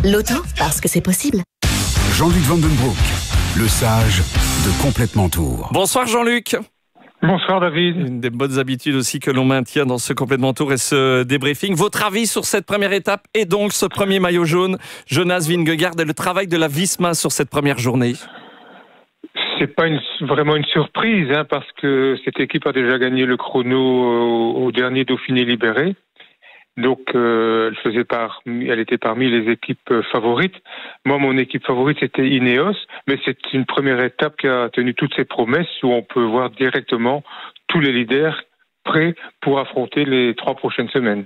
L'auto, parce que c'est possible. Jean-Luc Vandenbroek, le sage de Complètement Tour. Bonsoir Jean-Luc. Bonsoir David. Une des bonnes habitudes aussi que l'on maintient dans ce Complètement Tour et ce débriefing. Votre avis sur cette première étape et donc ce premier maillot jaune, Jonas Vingegaard, et le travail de la Visma sur cette première journée? C'est pas vraiment une surprise, parce que cette équipe a déjà gagné le chrono au dernier Dauphiné libéré. Donc, elle était parmi les équipes favorites. Moi, mon équipe favorite, c'était Ineos, mais c'est une première étape qui a tenu toutes ses promesses, où on peut voir directement tous les leaders prêts pour affronter les 3 prochaines semaines.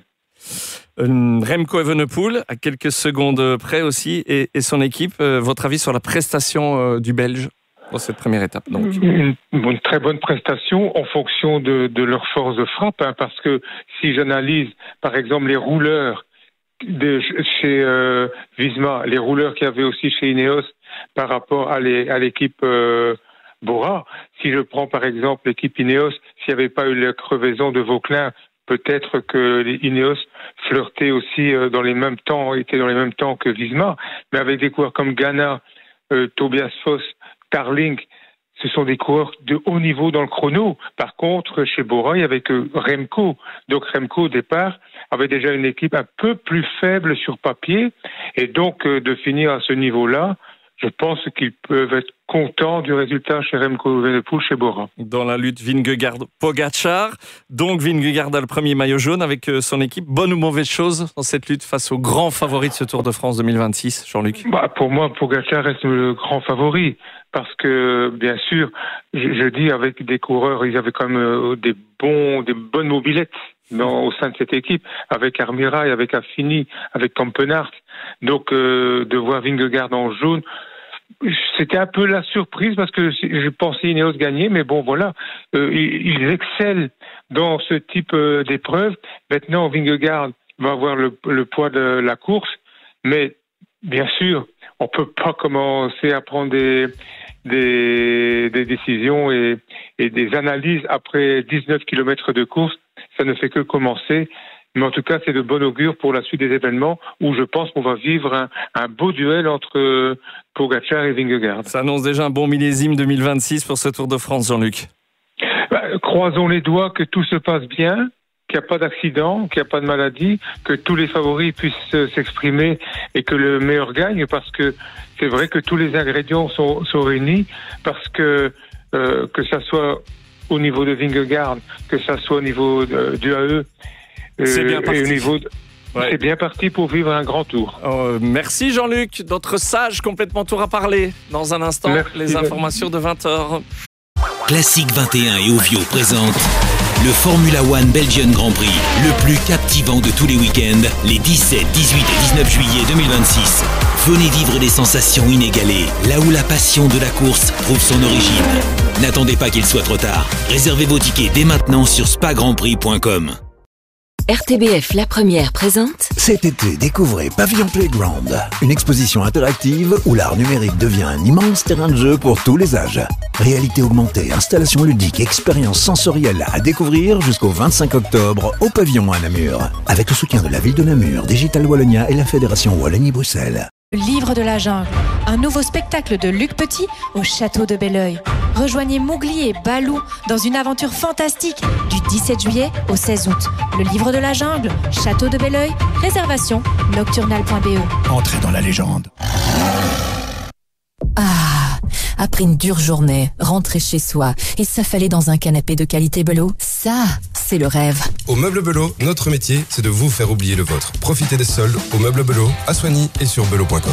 Remco Evenepoel, à quelques secondes près aussi, et son équipe. Votre avis sur la prestation du Belge dans cette première étape, donc? Une très bonne prestation en fonction de leur force de frappe, parce que si j'analyse, par exemple, les rouleurs chez Visma, les rouleurs qu'il y avait aussi chez Ineos par rapport à l'équipe Bora, si je prends par exemple l'équipe Ineos, s'il n'y avait pas eu la crevaison de Vauclin, peut-être que les Ineos flirtaient aussi étaient dans les mêmes temps que Visma, mais avec des coureurs comme Ganna, Tobias Foss, Tarling, ce sont des coureurs de haut niveau dans le chrono. Par contre, chez Bora, il n'y avait que Remco. Donc Remco, au départ, avait déjà une équipe un peu plus faible sur papier. Et donc, de finir à ce niveau-là, je pense qu'ils peuvent être contents du résultat chez Remco Evenepoel, chez Bora. Dans la lutte Vingegaard-Pogačar, donc Vingegaard a le premier maillot jaune avec son équipe. Bonne ou mauvaise chose dans cette lutte face aux grands favoris de ce Tour de France 2026, Jean-Luc? Pour moi, Pogačar reste le grand favori. Parce que, bien sûr, je dis avec des coureurs, ils avaient quand même des bonnes mobilettes au sein de cette équipe, avec Armirail, avec Affini, avec Campenart. Donc, de voir Vingegaard en jaune, c'était un peu la surprise parce que je pensais Ineos gagner, mais bon, voilà, ils excellent dans ce type d'épreuve. Maintenant, Vingegaard va avoir le poids de la course, mais bien sûr, on peut pas commencer à prendre des décisions et des analyses après 19 km de course. Ça ne fait que commencer. Mais en tout cas, c'est de bon augure pour la suite des événements où je pense qu'on va vivre un beau duel entre Pogačar et Vingegaard. Ça annonce déjà un bon millésime 2026 pour ce Tour de France, Jean-Luc. Croisons les doigts que tout se passe bien, qu'il n'y a pas d'accident, qu'il n'y a pas de maladie, que tous les favoris puissent s'exprimer et que le meilleur gagne, parce que c'est vrai que tous les ingrédients sont réunis, parce que ça soit au niveau de Vingegaard, que ça soit au niveau du AE, c'est bien parti. C'est bien parti pour vivre un grand tour. Merci Jean-Luc, notre sage Complètement Tour à parler. Dans un instant, les informations de 20h. Classique 21 et Ovio présente le Formula One Belgian Grand Prix, le plus captivant de tous les week-ends, les 17, 18 et 19 juillet 2026. Venez vivre des sensations inégalées, là où la passion de la course trouve son origine. N'attendez pas qu'il soit trop tard. Réservez vos tickets dès maintenant sur spagrandprix.com. RTBF La Première présente. Cet été, découvrez Pavillon Playground, une exposition interactive où l'art numérique devient un immense terrain de jeu pour tous les âges. Réalité augmentée, installations ludiques, expériences sensorielles à découvrir jusqu'au 25 octobre au Pavillon à Namur. Avec le soutien de la ville de Namur, Digital Wallonia et la Fédération Wallonie-Bruxelles. Le livre de la jungle, un nouveau spectacle de Luc Petit au château de Belleuil. Rejoignez Mowgli et Balou dans une aventure fantastique du 17 juillet au 16 août. Le livre de la jungle, château de Belleuil, réservation nocturnal.be. Entrez dans la légende. Après une dure journée, rentrer chez soi et s'affaler dans un canapé de qualité Belot, ça, c'est le rêve. Au Meuble Belot, notre métier, c'est de vous faire oublier le vôtre. Profitez des soldes au Meuble Belot, à Soigny et sur belot.com.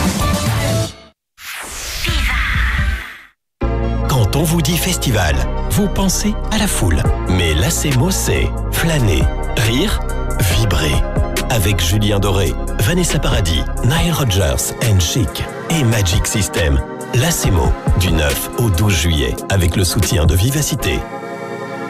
Quand on vous dit festival, vous pensez à la foule. Mais l'ACMO, c'est flâner, rire, vibrer. Avec Julien Doré, Vanessa Paradis, Nile Rodgers and Chic et Magic System. L'ACMO, du 9 au 12 juillet, avec le soutien de Vivacité.